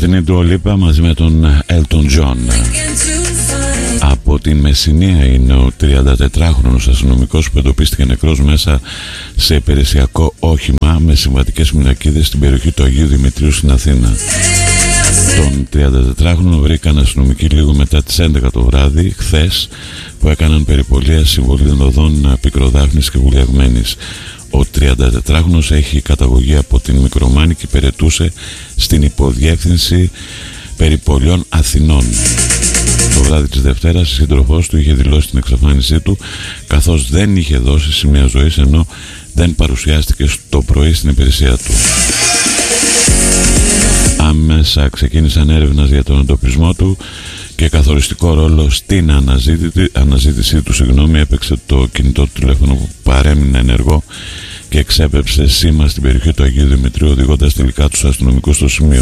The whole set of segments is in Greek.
χθεσινή του Ολύπα μαζί με τον Elton John. Από τη Μεσσηνία είναι ο 34χρονος αστυνομικός που εντοπίστηκε νεκρός μέσα σε υπηρεσιακό όχημα με συμβατικές μηνακίδες στην περιοχή του Αγίου Δημητρίου στην Αθήνα. Τον 34χρονο βρήκαν αστυνομικοί λίγο μετά τις 11 το βράδυ χθες, που έκαναν περιπολία συμβολή οδών Πικροδάφνης και Βουλιαγμένης. Ο 34χρονος έχει καταγωγή από την Μικρομάνη και υπηρετούσε στην υποδιεύθυνση περιπολιών Αθηνών. Το βράδυ της Δευτέρας, η σύντροφός του είχε δηλώσει την εξαφάνισή του, καθώς δεν είχε δώσει σημεία ζωής, ενώ δεν παρουσιάστηκε το πρωί στην υπηρεσία του. Άμεσα ξεκίνησαν έρευνες για τον εντοπισμό του και καθοριστικό ρόλο στην αναζήτησή του έπαιξε το κινητό του τηλέφωνο που παρέμεινε ενεργό και εξέπεψε σήμα στην περιοχή του Αγίου Δημητρίου, οδηγώντας τελικά τους αστυνομικούς στο σημείο.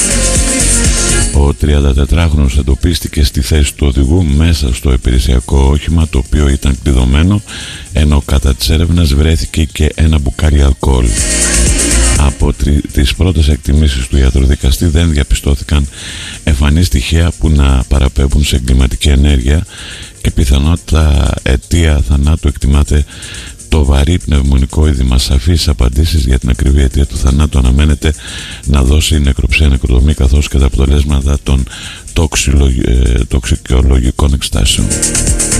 Ο 34χρονος εντοπίστηκε στη θέση του οδηγού μέσα στο υπηρεσιακό όχημα, το οποίο ήταν κλειδωμένο, ενώ κατά τις έρευνες βρέθηκε και ένα μπουκάλι αλκοόλ. Από τις πρώτες εκτιμήσεις του ιατροδικαστή δεν διαπιστώθηκαν εμφανή στοιχεία που να παραπέμπουν σε εγκληματική ενέργεια και πιθανότητα αιτία θανάτου εκτιμάται το βαρύ πνευμονικό είδημα. Σαφείς απαντήσεις για την ακριβή αιτία του θανάτου αναμένεται να δώσει η νεκροψία νεκροτομή, καθώς και τα αποτελέσματα των τοξικολογικών εξετάσεων.